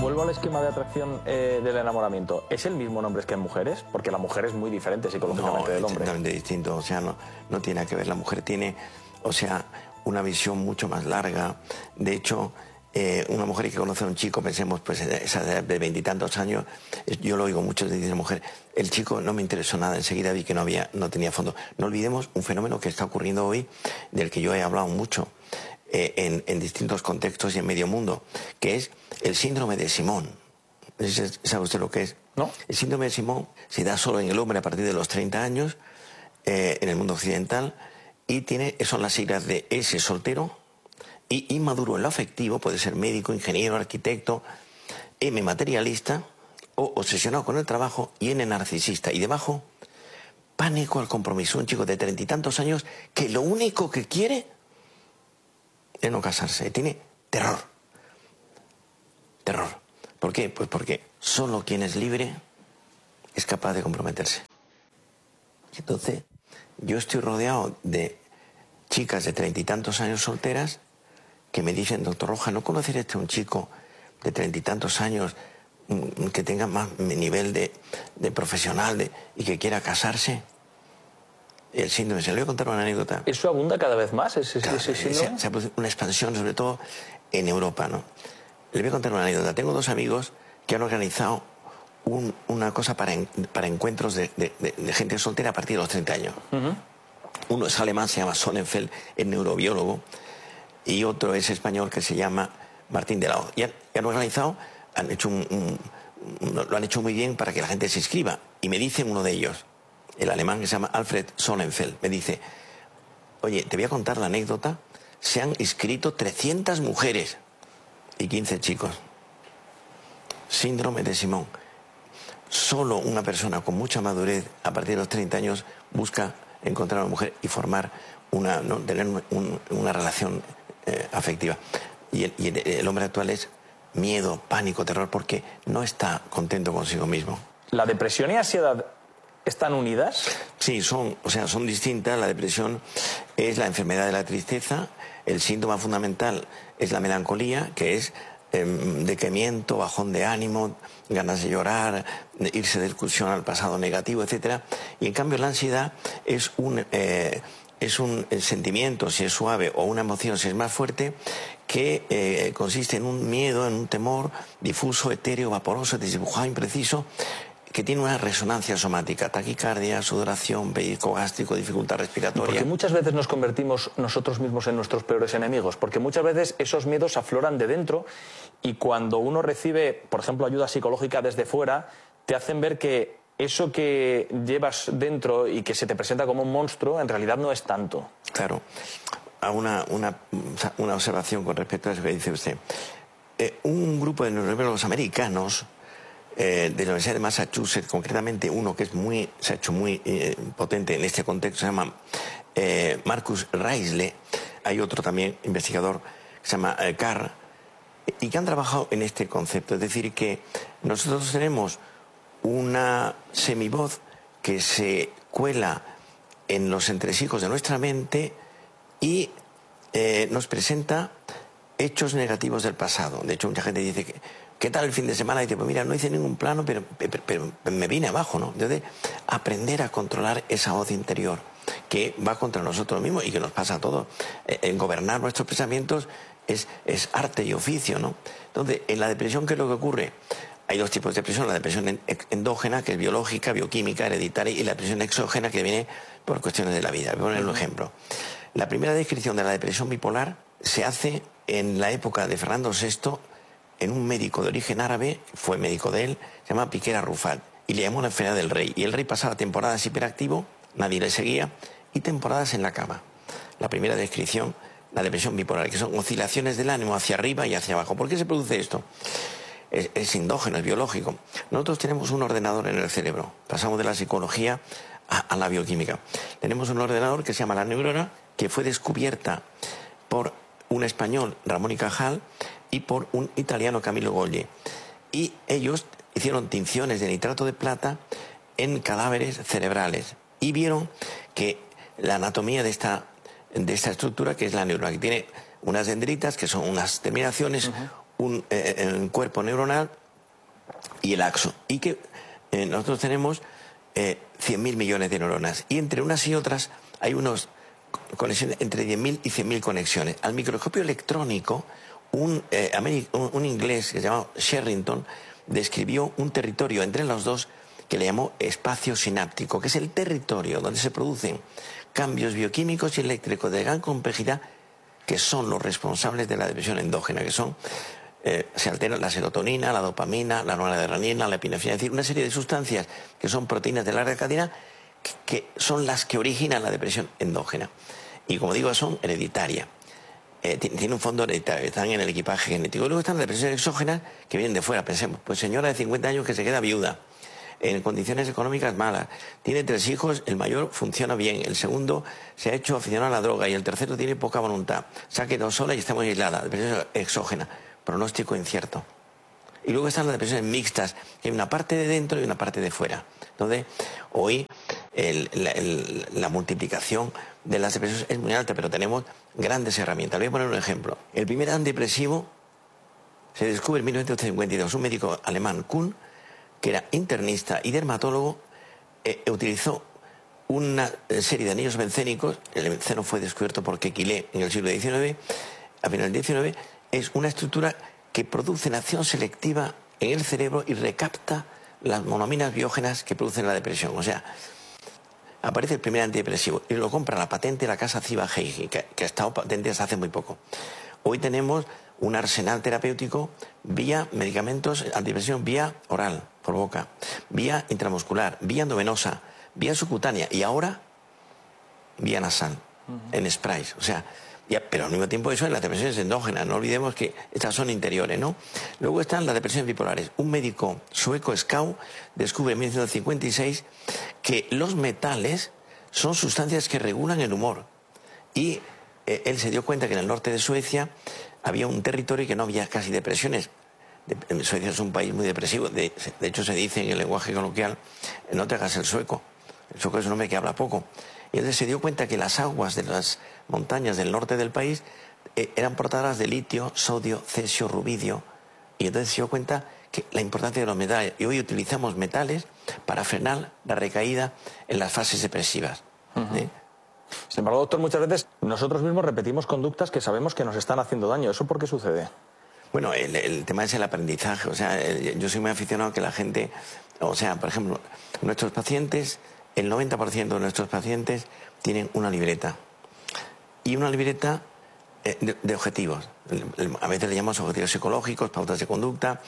Vuelvo al esquema de atracción del enamoramiento. ¿Es el mismo en hombres que en mujeres? Porque la mujer es muy diferente psicológicamente del hombre. No, es totalmente distinto. O sea, no tiene nada que ver. La mujer tiene, o sea, una visión mucho más larga. De hecho, una mujer que conoce a un chico, pensemos, pues esa edad de 20 y tantos años, yo lo oigo mucho, dice la mujer, el chico no me interesó nada, enseguida vi que no tenía fondo. No olvidemos un fenómeno que está ocurriendo hoy, del que yo he hablado mucho en distintos contextos y en medio mundo, que es el síndrome de Simón. ¿Sabe usted lo que es? No. El síndrome de Simón se da solo en el hombre a partir de los 30 años, en el mundo occidental, y son las siglas de S, soltero, y inmaduro en lo afectivo, puede ser médico, ingeniero, arquitecto, M, materialista, O, obsesionado con el trabajo, y N, narcisista. Y debajo, pánico al compromiso. Un chico de 30 y tantos años que lo único que quiere es no casarse. Tiene terror. Terror. ¿Por qué? Pues porque solo quien es libre es capaz de comprometerse. Entonces, yo estoy rodeado de chicas de 30 y tantos años solteras que me dicen, doctor Roja, ¿no conocería un chico de 30 y tantos años que tenga más nivel de profesional y que quiera casarse? El síndrome, se le voy a contar una anécdota. ¿Eso abunda cada vez más? Se ha producido una expansión, sobre todo en Europa, ¿no? Le voy a contar una anécdota. Tengo dos amigos que han organizado una cosa para encuentros de gente soltera a partir de los 30 años. Uno es alemán, se llama Sonnenfeld, es neurobiólogo, y otro es español, que se llama Martín de la Hoz. Y han organizado, lo han hecho muy bien para que la gente se inscriba. Y me dice uno de ellos, el alemán, que se llama Alfred Sonnenfeld, me dice, oye, te voy a contar la anécdota, se han inscrito 300 mujeres y 15 chicos. Síndrome de Simón. Solo una persona con mucha madurez a partir de los 30 años busca encontrar a una mujer y formar tener una relación afectiva. Y el hombre actual es miedo, pánico, terror, porque no está contento consigo mismo. ¿La depresión y ansiedad están unidas? Sí, son distintas. La depresión es la enfermedad de la tristeza. El síntoma fundamental es la melancolía, que es decaimiento, bajón de ánimo, ganas de llorar, irse de excursión al pasado negativo, etc. Y en cambio la ansiedad es un sentimiento, si es suave, o una emoción, si es más fuerte, que consiste en un miedo, en un temor difuso, etéreo, vaporoso, desdibujado, impreciso, que tiene una resonancia somática, taquicardia, sudoración, pellizco gástrico, dificultad respiratoria. Porque muchas veces nos convertimos nosotros mismos en nuestros peores enemigos, porque muchas veces esos miedos afloran de dentro y cuando uno recibe, por ejemplo, ayuda psicológica desde fuera, te hacen ver que eso que llevas dentro y que se te presenta como un monstruo, en realidad no es tanto. Claro. Una observación con respecto a eso que dice usted. Un grupo de neurobiólogos americanos de la Universidad de Massachusetts, concretamente uno que se ha hecho muy potente en este contexto, se llama Marcus Reisle. Hay otro también investigador que se llama Carr, y que han trabajado en este concepto. Es decir, que nosotros tenemos una semivoz que se cuela en los entresijos de nuestra mente y nos presenta hechos negativos del pasado. De hecho, mucha gente dice que ¿qué tal el fin de semana? Y dice, pues mira, no hice ningún plano, pero me vine abajo, ¿no? Entonces, aprender a controlar esa voz interior que va contra nosotros mismos y que nos pasa a todos. En gobernar nuestros pensamientos es arte y oficio, ¿no? Entonces, en la depresión, ¿qué es lo que ocurre? Hay dos tipos de depresión, la depresión endógena, que es biológica, bioquímica, hereditaria, y la depresión exógena, que viene por cuestiones de la vida. Voy a poner un ejemplo. La primera descripción de la depresión bipolar se hace en la época de Fernando VI, en un médico de origen árabe, fue médico de él, se llama Piquer Arrufat, y le llamó la enfermedad del rey. Y el rey pasaba temporadas hiperactivo, nadie le seguía, y temporadas en la cama. La primera descripción, la depresión bipolar, que son oscilaciones del ánimo hacia arriba y hacia abajo. ¿Por qué se produce esto? Es endógeno, es biológico. Nosotros tenemos un ordenador en el cerebro, pasamos de la psicología a la bioquímica. Tenemos un ordenador que se llama la neurona, que fue descubierta por un español, Ramón y Cajal, y por un italiano, Camillo Golgi. Y ellos hicieron tinciones de nitrato de plata en cadáveres cerebrales y vieron que la anatomía de esta estructura, que es la neurona, que tiene unas dendritas, que son unas terminaciones, un cuerpo neuronal y el axón. Y que nosotros tenemos 100.000 millones de neuronas. Y entre unas y otras hay unos conexiones entre 10.000 y 100.000 conexiones. Al microscopio electrónico, un inglés que se llama Sherrington describió un territorio entre los dos que le llamó espacio sináptico, que es el territorio donde se producen cambios bioquímicos y eléctricos de gran complejidad que son los responsables de la depresión endógena, que son, se altera la serotonina, la dopamina, la noradrenalina, la epinefrina, es decir, una serie de sustancias que son proteínas de larga cadena que son las que originan la depresión endógena. Y como digo, son hereditarias. Tiene un fondo hereditario, están en el equipaje genético. Y luego están las depresiones exógenas que vienen de fuera. Pensemos, pues señora de 50 años que se queda viuda, en condiciones económicas malas, tiene 3 hijos, el mayor funciona bien, el segundo se ha hecho aficionado a la droga y el tercero tiene poca voluntad, se ha quedado sola y está muy aislada, depresión exógena, pronóstico incierto. Y luego están las depresiones mixtas, que hay una parte de dentro y una parte de fuera. Entonces, hoy la multiplicación de las depresiones es muy alta, pero tenemos grandes herramientas. Voy a poner un ejemplo. El primer antidepresivo se descubre en 1952. Un médico alemán, Kuhn, que era internista y dermatólogo, utilizó una serie de anillos bencénicos. El benceno fue descubierto por Kekulé en el siglo XIX, a finales del XIX. Es una estructura que produce una acción selectiva en el cerebro y recapta las monoaminas biógenas que producen la depresión. O sea, aparece el primer antidepresivo y lo compra la patente de la casa Ciba Geigy, que ha estado patente hasta hace muy poco. Hoy tenemos un arsenal terapéutico vía medicamentos antidepresivos, vía oral, por boca, vía intramuscular, vía endovenosa, vía subcutánea y ahora vía nasal, en sprays. O sea, pero al mismo tiempo eso en las depresiones endógenas. No olvidemos que estas son interiores, ¿no? Luego están las depresiones bipolares. Un médico sueco, Skau, descubre en 1956 que los metales son sustancias que regulan el humor. Y él se dio cuenta que en el norte de Suecia había un territorio y que no había casi depresiones. Suecia es un país muy depresivo. De hecho, se dice en el lenguaje coloquial, no te hagas el sueco. El sueco es un hombre que habla poco. Y entonces se dio cuenta que las aguas de las montañas del norte del país eran portadoras de litio, sodio, cesio, rubidio. Y entonces se dio cuenta que la importancia de los metales. Y hoy utilizamos metales para frenar la recaída en las fases depresivas. Sin embargo, doctor, muchas veces nosotros mismos repetimos conductas que sabemos que nos están haciendo daño. ¿Eso por qué sucede? Bueno, el tema es el aprendizaje. O sea, yo soy muy aficionado a que la gente... O sea, por ejemplo, nuestros pacientes... El 90% de nuestros pacientes tienen una libreta. Y una libreta de objetivos. A veces le llamamos objetivos psicológicos, pautas de conducta,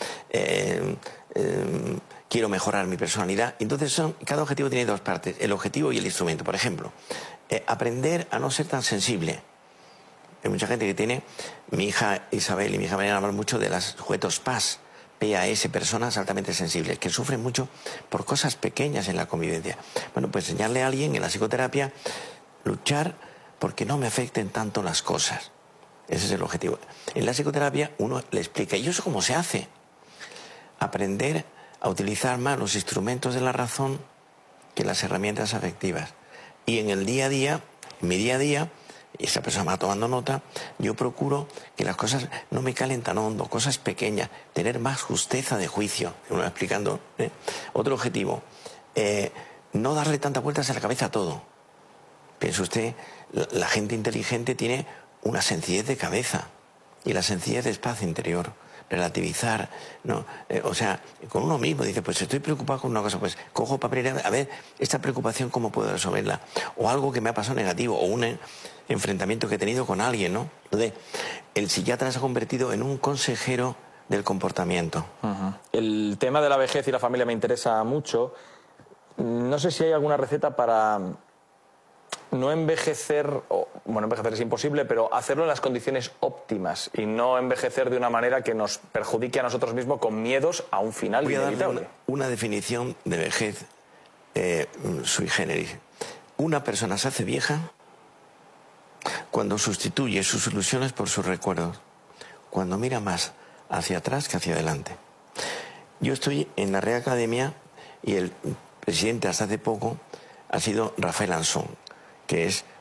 quiero mejorar mi personalidad. Entonces cada objetivo tiene 2 partes, el objetivo y el instrumento. Por ejemplo, aprender a no ser tan sensible. Hay mucha gente que tiene, mi hija Isabel y mi hija Mariana hablan mucho de los sujetos PAS, PAS, personas altamente sensibles, que sufren mucho por cosas pequeñas en la convivencia. Bueno, pues enseñarle a alguien en la psicoterapia, luchar porque no me afecten tanto las cosas. Ese es el objetivo. En la psicoterapia uno le explica, ¿y eso cómo se hace? Aprender a utilizar más los instrumentos de la razón que las herramientas afectivas. Y en el día a día, en mi día a día, y esa persona va tomando nota, yo procuro que las cosas no me calen tan hondo, cosas pequeñas, tener más justeza de juicio. Uno va explicando. Otro objetivo, no darle tantas vueltas a la cabeza a todo. Piense usted, la gente inteligente tiene una sencillez de cabeza y la sencillez de espacio interior. Relativizar, ¿no? O sea, con uno mismo dice, pues estoy preocupado con una cosa, pues cojo papel y a ver, esta preocupación cómo puedo resolverla, o algo que me ha pasado negativo, o un enfrentamiento que he tenido con alguien, ¿no? Entonces, el psiquiatra se ha convertido en un consejero del comportamiento. El tema de la vejez y la familia me interesa mucho. No sé si hay alguna receta para no envejecer, bueno, envejecer es imposible, pero hacerlo en las condiciones óptimas y no envejecer de una manera que nos perjudique a nosotros mismos con miedos a un final inevitable. Voy a darle una definición de vejez sui generis. Una persona se hace vieja cuando sustituye sus ilusiones por sus recuerdos, cuando mira más hacia atrás que hacia adelante. Yo estoy en la Real Academia y el presidente hasta hace poco ha sido Rafael Ansón, que es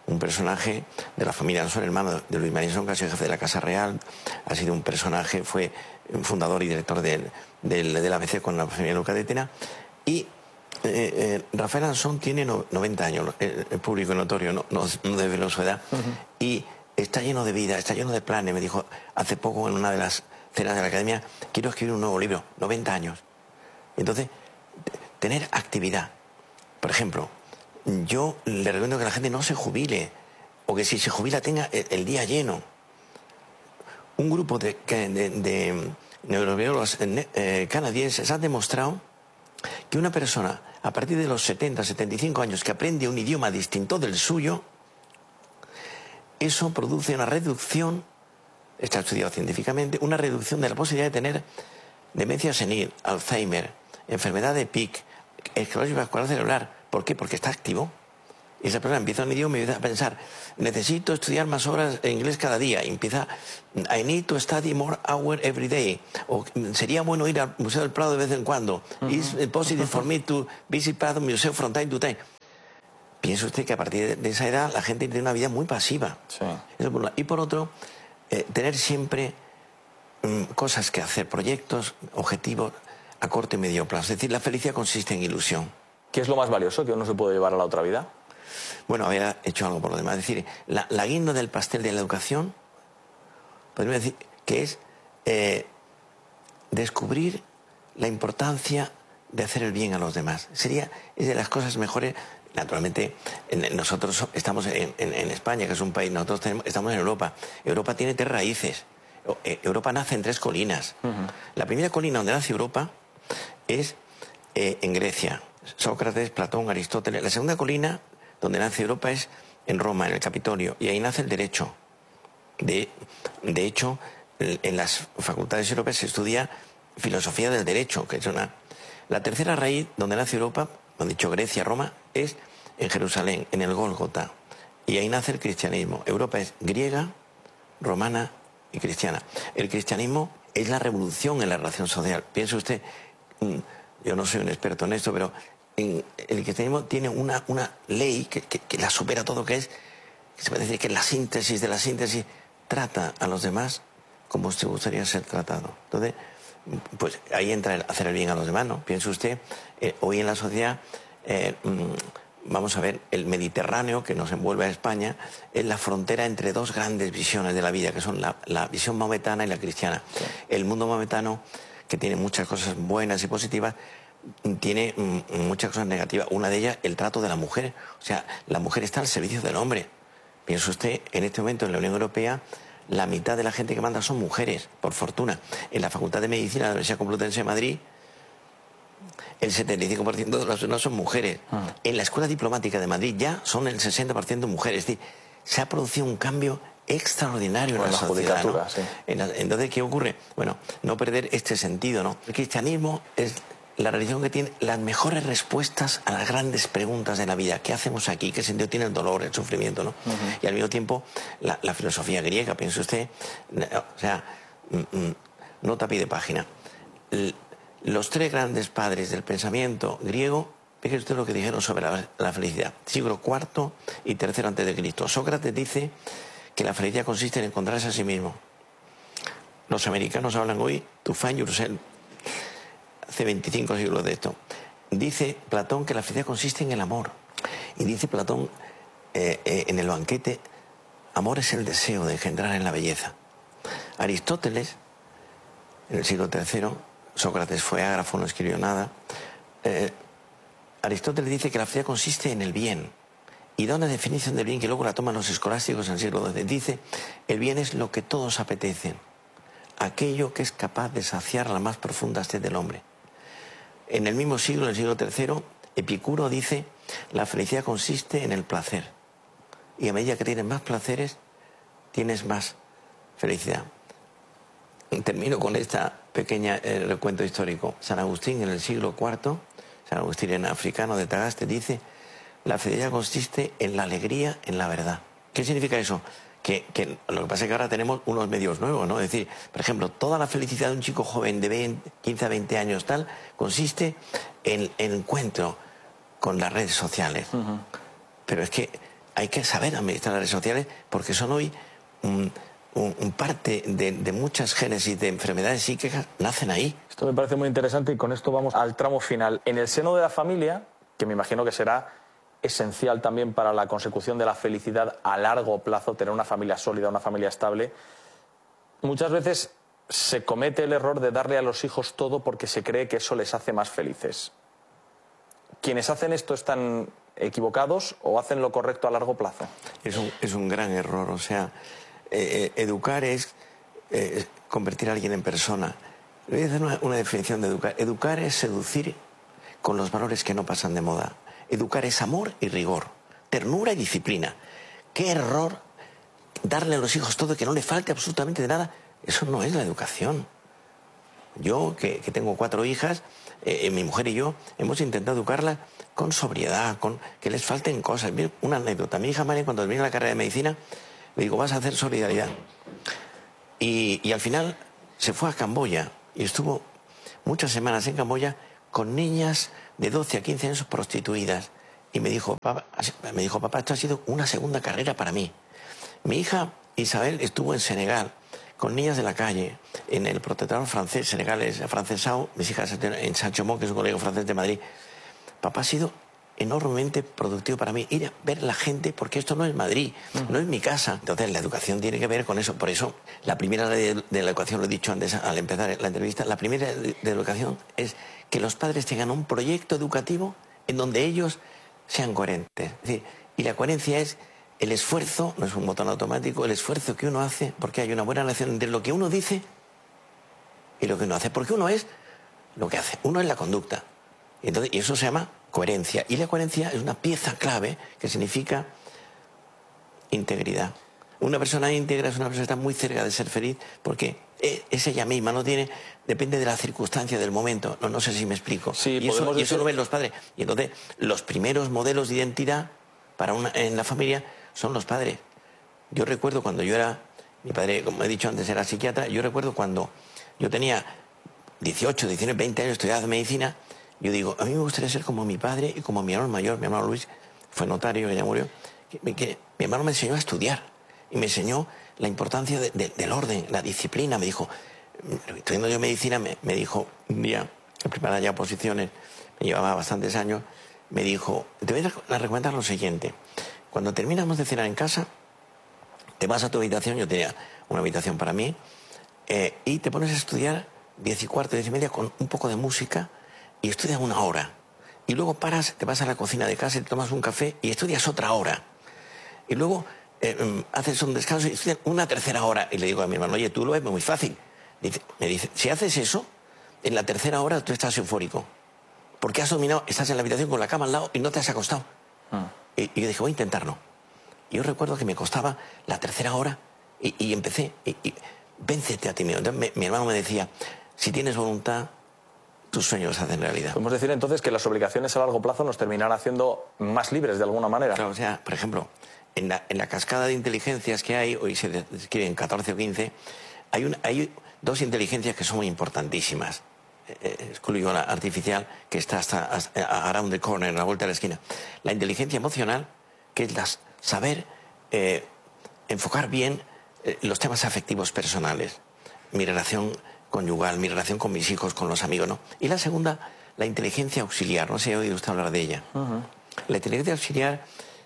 un personaje de la familia Ansón, hermano de Luis María Ansón, que ha sido jefe de la Casa Real, ha sido un personaje, fue fundador y director del ABC con la familia Luca de Tena. Y Rafael Ansón tiene 90 años, el público notorio, no desveló su edad, y está lleno de vida, está lleno de planes. Me dijo hace poco en una de las cenas de la Academia, quiero escribir un nuevo libro, 90 años. Entonces, tener actividad. Por ejemplo, yo le recomiendo que la gente no se jubile, o que si se jubila tenga el día lleno. Un grupo de neurobiólogos canadienses ha demostrado que una persona a partir de los 70, 75 años que aprende un idioma distinto del suyo, eso produce una reducción, está estudiado científicamente, una reducción de la posibilidad de tener demencia senil, Alzheimer, enfermedad de Pick, esclerosis vascular cerebral. ¿Por qué? Porque está activo. Y esa persona empieza un idioma y empieza a pensar, necesito estudiar más horas en inglés cada día. Y empieza, I need to study more hours every day. O sería bueno ir al Museo del Prado de vez en cuando. Is it possible for me to visit Prado Museum from time to time? Piensa usted que a partir de esa edad la gente tiene una vida muy pasiva. Sí. Eso por un lado. Y por otro, tener siempre cosas que hacer, proyectos, objetivos a corto y medio plazo. Es decir, la felicidad consiste en ilusión. ¿Qué es lo más valioso que uno se puede llevar a la otra vida? Bueno, había hecho algo por lo demás. Es decir, la guinda del pastel de la educación, podríamos decir que es descubrir la importancia de hacer el bien a los demás. Es de las cosas mejores. Naturalmente, nosotros estamos en España, que es un país, nosotros estamos en Europa. Europa tiene 3 raíces. Europa nace en 3 colinas. La primera colina donde nace Europa es en Grecia. Sócrates, Platón, Aristóteles. La segunda colina donde nace Europa es en Roma, en el Capitolio, y ahí nace el derecho. De hecho, en las facultades europeas se estudia filosofía del derecho, que es una... La tercera raíz donde nace Europa, donde dicho Grecia, Roma, es en Jerusalén, en el Gólgota, y ahí nace el cristianismo. Europa es griega, romana y cristiana. El cristianismo es la revolución en la relación social. Piense usted, yo no soy un experto en esto, pero el cristianismo tiene una ley que la supera todo, que se puede decir que es la síntesis de la síntesis, trata a los demás como usted gustaría ser tratado. Entonces, pues ahí entra el hacer el bien a los demás, ¿no? Piense usted, hoy en la sociedad, vamos a ver, el Mediterráneo que nos envuelve a España es la frontera entre 2 grandes visiones de la vida, que son la visión maometana y la cristiana. Sí. El mundo maometano, que tiene muchas cosas buenas y positivas, tiene muchas cosas negativas. Una de ellas, el trato de la mujer. O sea, la mujer está al servicio del hombre. Piensa usted, en este momento en la Unión Europea, la mitad de la gente que manda son mujeres, por fortuna. En la Facultad de Medicina de la Universidad Complutense de Madrid, el 75% de las personas son mujeres. En la Escuela Diplomática de Madrid ya son el 60% mujeres. Es decir, se ha producido un cambio extraordinario en la sociedad, ¿no? Sí. Entonces, ¿qué ocurre? Bueno, no perder este sentido, ¿no? El cristianismo es la religión que tiene las mejores respuestas a las grandes preguntas de la vida. ¿Qué hacemos aquí? ¿Qué sentido tiene el dolor, el sufrimiento, ¿no? Y al mismo tiempo, la filosofía griega, piense usted, o sea, nota a pie de página. Los 3 grandes padres del pensamiento griego, fíjese usted lo que dijeron sobre la felicidad. Siglo IV y III antes de Cristo. Sócrates dice que la felicidad consiste en encontrarse a sí mismo. Los americanos hablan hoy, to find yourself. Hace 25 siglos de esto. Dice Platón que la felicidad consiste en el amor. Y dice Platón en el banquete, amor es el deseo de engendrar en la belleza. Aristóteles, en el siglo III, Sócrates fue ágrafo, no escribió nada. Aristóteles dice que la felicidad consiste en el bien. Y da una definición del bien que luego la toman los escolásticos en el siglo XII. Dice, el bien es lo que todos apetecen, aquello que es capaz de saciar la más profunda sed del hombre. En el mismo siglo, en el siglo III, Epicuro dice, la felicidad consiste en el placer. Y a medida que tienes más placeres, tienes más felicidad. Termino con esta pequeña recuento histórico. San Agustín, en el siglo IV, San Agustín en africano de Tagaste, dice, la felicidad consiste en la alegría, en la verdad. ¿Qué significa eso? Que lo que pasa es que ahora tenemos unos medios nuevos, ¿no? Es decir, por ejemplo, toda la felicidad de un chico joven de 15 a 20 años tal consiste en el encuentro con las redes sociales. Pero es que hay que saber administrar las redes sociales porque son hoy un parte de muchas génesis de enfermedades psíquicas, nacen ahí. Esto me parece muy interesante y con esto vamos al tramo final. En el seno de la familia, que me imagino que será esencial también para la consecución de la felicidad a largo plazo, tener una familia sólida, una familia estable, muchas veces se comete el error de darle a los hijos todo porque se cree que eso les hace más felices. ¿Quienes hacen esto están equivocados o hacen lo correcto a largo plazo? Es un gran error, o sea, educar es convertir a alguien en persona. Voy a hacer una definición de educar. Educar es seducir con los valores que no pasan de moda. Educar es amor y rigor, ternura y disciplina. ¡Qué error darle a los hijos todo y que no le falte absolutamente de nada! Eso no es la educación. Yo, que tengo 4 hijas, mi mujer y yo, hemos intentado educarlas con sobriedad, con que les falten cosas. Una anécdota. Mi hija María, cuando termina la carrera de medicina, le digo, vas a hacer solidaridad. Y al final se fue a Camboya y estuvo muchas semanas en Camboya con niñas de 12 a 15 años prostituidas. Y me dijo, papá, esto ha sido una segunda carrera para mí. Mi hija Isabel estuvo en Senegal con niñas de la calle, en el protectorado francés, Senegal es afrancesado, mis hijas en Saint-Chamond, que es un colegio francés de Madrid. Papá ha sido enormemente productivo para mí, ir a ver la gente, porque esto no es Madrid, no es mi casa. Entonces la educación tiene que ver con eso. Por eso la primera ley de la educación, lo he dicho antes al empezar la entrevista, la primera ley de educación es que los padres tengan un proyecto educativo en donde ellos sean coherentes. Es decir, y la coherencia es el esfuerzo, no es un botón automático, el esfuerzo que uno hace, porque hay una buena relación entre lo que uno dice y lo que uno hace. Porque uno es lo que hace, uno es la conducta. Y eso se llama coherencia. Y la coherencia es una pieza clave que significa integridad. Una persona íntegra es una persona que está muy cerca de ser feliz porque es ella misma, no tiene, depende de la circunstancia, del momento. No sé si me explico. Sí, y eso lo ven los padres. Y entonces los primeros modelos de identidad en la familia son los padres. Yo recuerdo cuando yo era, mi padre, como he dicho antes, era psiquiatra, yo recuerdo cuando yo tenía 18, 19, 20 años, estudiaba medicina, yo digo, a mí me gustaría ser como mi padre y como mi hermano mayor, mi hermano Luis, fue notario, que ya murió, que mi hermano me enseñó a estudiar y me enseñó la importancia del orden, la disciplina. Me dijo, estudiando yo medicina, me dijo un día, en preparar ya oposiciones, me llevaba bastantes años, me dijo, te voy a recomendar lo siguiente, cuando terminamos de cenar en casa, te vas a tu habitación, yo tenía una habitación para mí, y te pones a estudiar 10 y cuarto, 10 y media, con un poco de música, y estudias 1 hora. Y luego paras, te vas a la cocina de casa y te tomas un café y estudias otra hora. Y luego haces un descanso y estudias una tercera hora. Y le digo a mi hermano, oye, tú lo ves muy fácil. Me dice, si haces eso, en la tercera hora tú estás eufórico. Porque has dominado, estás en la habitación con la cama al lado y no te has acostado. Y yo dije, voy a intentarlo. Y yo recuerdo que me costaba la tercera hora y empecé. Y véncete a ti mismo. Entonces mi hermano me decía, si tienes voluntad, tus sueños se hacen realidad. Podemos decir entonces que las obligaciones a largo plazo nos terminarán haciendo más libres de alguna manera. Claro, o sea, por ejemplo, en la cascada de inteligencias que hay, hoy se describen 14 o 15, hay 2 inteligencias que son muy importantísimas. Excluyo la artificial, que está hasta around the corner, en la vuelta de la esquina. La inteligencia emocional, que es saber enfocar bien los temas afectivos personales. Mi relación conyugal, mi relación con mis hijos, con los amigos, ¿no? Y la segunda, la inteligencia auxiliar. No sé si ha oído usted hablar de ella. La inteligencia auxiliar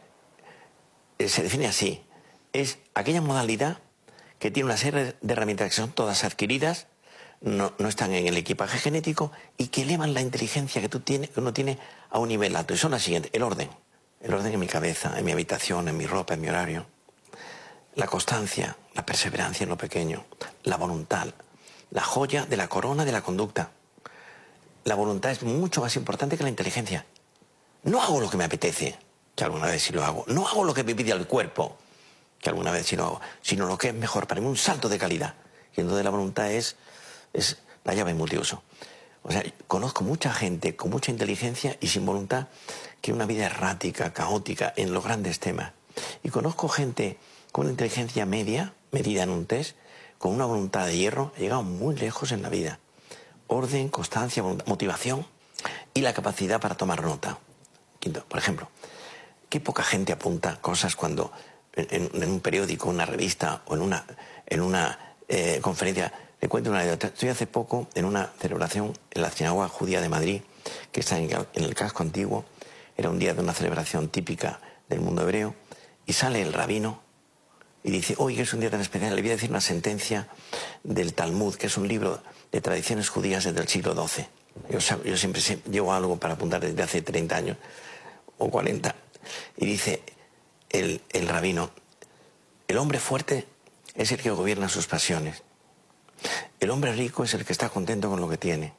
se define así. Es aquella modalidad que tiene una serie de herramientas que son todas adquiridas, no están en el equipaje genético y que elevan la inteligencia que uno tiene a un nivel alto. Y son las siguientes. El orden en mi cabeza, en mi habitación, en mi ropa, en mi horario. La constancia, la perseverancia en lo pequeño. La voluntad, la joya de la corona de la conducta. La voluntad es mucho más importante que la inteligencia. No hago lo que me apetece, que alguna vez sí lo hago. No hago lo que me pide el cuerpo, que alguna vez sí lo hago. Sino lo que es mejor para mí, un salto de calidad. Y entonces la voluntad es la llave multiuso. O sea, conozco mucha gente con mucha inteligencia y sin voluntad que una vida errática, caótica en los grandes temas. Y conozco gente con una inteligencia media, medida en un test, con una voluntad de hierro, ha llegado muy lejos en la vida. Orden, constancia, voluntad, motivación y la capacidad para tomar nota. Quinto, por ejemplo, qué poca gente apunta cosas cuando en un periódico, una revista o en una conferencia. Le cuento una anécdota. Estoy hace poco en una celebración en la sinagoga judía de Madrid, que está en el casco antiguo. Era un día de una celebración típica del mundo hebreo, y sale el rabino y dice: hoy que es un día tan especial, le voy a decir una sentencia del Talmud, que es un libro de tradiciones judías desde el siglo XII. Yo siempre llevo algo para apuntar desde hace 30 años o 40. Y dice el rabino: el hombre fuerte es el que gobierna sus pasiones. El hombre rico es el que está contento con lo que tiene.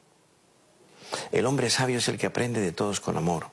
El hombre sabio es el que aprende de todos con amor.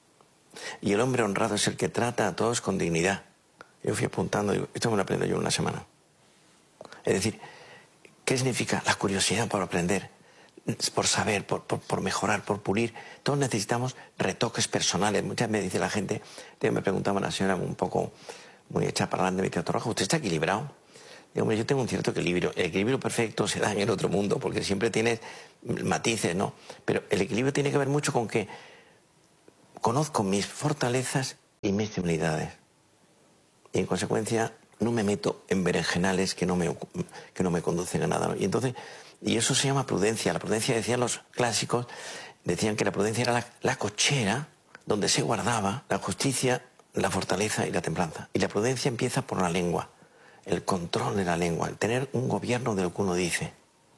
Y el hombre honrado es el que trata a todos con dignidad. Yo fui apuntando, digo, esto me lo aprendo yo en una semana. Es decir, ¿qué significa la curiosidad por aprender? Por saber, por mejorar, por pulir. Todos necesitamos retoques personales. Muchas veces dice la gente, me preguntaba una señora un poco muy hecha para adelante, me dice: Torroja, ¿usted está equilibrado? Digo: hombre, yo tengo un cierto equilibrio. El equilibrio perfecto se da en el otro mundo, porque siempre tienes matices, ¿no? Pero el equilibrio tiene que ver mucho con que conozco mis fortalezas y mis debilidades. Y en consecuencia no me meto en berenjenales que no me conducen a nada, ¿no? Y eso se llama prudencia. La prudencia, decían los clásicos, decían que la prudencia era la cochera donde se guardaba la justicia, la fortaleza y la templanza. Y la prudencia empieza por la lengua, el control de la lengua, el tener un gobierno de lo que uno dice.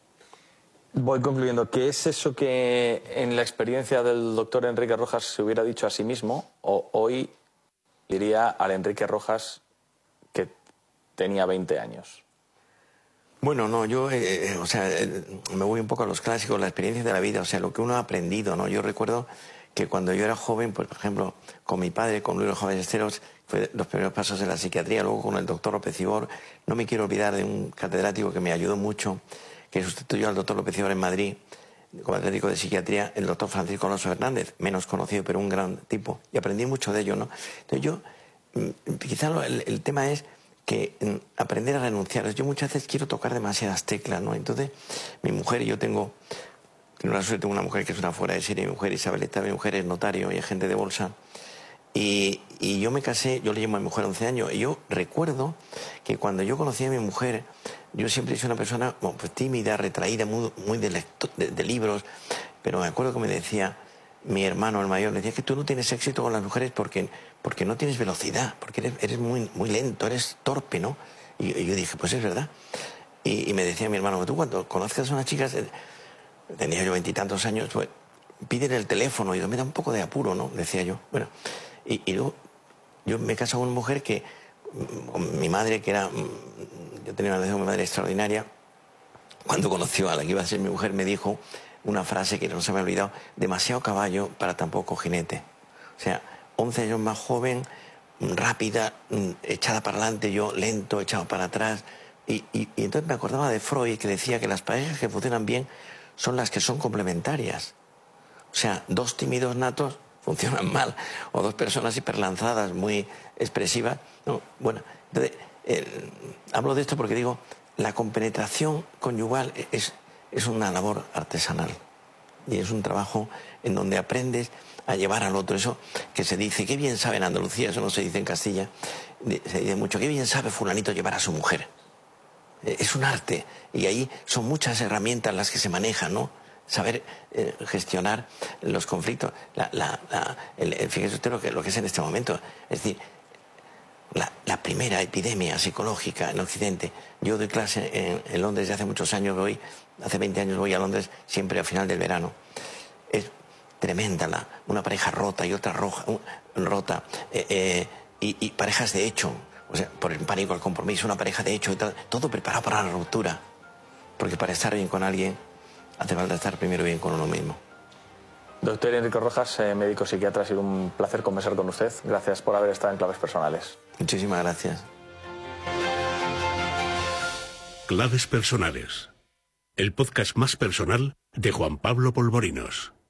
Voy concluyendo. ¿Qué es eso que en la experiencia del doctor Enrique Rojas se hubiera dicho a sí mismo, o hoy diría al Enrique Rojas que tenía 20 años? Bueno, no, yo, me voy un poco a los clásicos, la experiencia de la vida, o sea, lo que uno ha aprendido, ¿no? Yo recuerdo que cuando yo era joven, pues, por ejemplo, con mi padre, con Luis Los Ballesteros, fue los primeros pasos de la psiquiatría, luego con el doctor López Ibor. No me quiero olvidar de un catedrático que me ayudó mucho, que sustituyó al doctor López Ibor en Madrid, como catedrático de psiquiatría, el doctor Francisco Alonso Hernández, menos conocido, pero un gran tipo, y aprendí mucho de ello, ¿no? Entonces yo, quizá el tema es que aprender a renunciar. Yo muchas veces quiero tocar demasiadas teclas, ¿no? Entonces, mi mujer y yo tengo la suerte, tengo una mujer que es una fuera de serie, mi mujer Isabelita, mi mujer es notario y agente de bolsa. Y yo me casé, yo le llamo a mi mujer 11 años, y yo recuerdo que cuando yo conocí a mi mujer, yo siempre soy una persona pues, tímida, retraída, muy de libros, pero me acuerdo que me decía mi hermano, el mayor, me decía que tú no tienes éxito con las mujeres porque no tienes velocidad, porque eres muy lento, eres torpe, ¿no? Y yo dije, pues es verdad. Y me decía mi hermano: tú cuando conozcas a una chica, tenía yo 20 y tantos años, pues pídele el teléfono. Y yo: me da un poco de apuro, ¿no? Decía yo. Bueno, y luego yo me casé con una mujer que, mi madre, que era, yo tenía una relación con mi madre extraordinaria, cuando conoció a la que iba a ser mi mujer, me dijo una frase que no se me ha olvidado: demasiado caballo para tan poco jinete. O sea, 11 años más joven, rápida, echada para adelante, yo lento, echado para atrás. Y entonces me acordaba de Freud, que decía que las parejas que funcionan bien son las que son complementarias. O sea, dos tímidos natos funcionan mal, o dos personas hiperlanzadas, muy expresivas. No, bueno, entonces, hablo de esto porque digo, la compenetración conyugal es una labor artesanal y es un trabajo en donde aprendes a llevar al otro. Eso que se dice, qué bien sabe en Andalucía, eso no se dice en Castilla, se dice mucho, qué bien sabe fulanito llevar a su mujer. Es un arte, y ahí son muchas herramientas las que se manejan, ¿no? Saber gestionar los conflictos. Fíjese usted lo que es en este momento. Es decir, la primera epidemia psicológica en Occidente. Yo doy clase en Londres desde hace muchos años, hace 20 años voy a Londres siempre a final del verano. Es tremenda una pareja rota y otra rota, y parejas de hecho, o sea, por el pánico al compromiso, una pareja de hecho, y todo preparado para la ruptura. Porque para estar bien con alguien hace falta estar primero bien con uno mismo. Doctor Enrique Rojas, médico psiquiatra, ha sido un placer conversar con usted. Gracias por haber estado en Claves Personales. Muchísimas gracias. Claves Personales, el podcast más personal de Juan Pablo Polvorinos.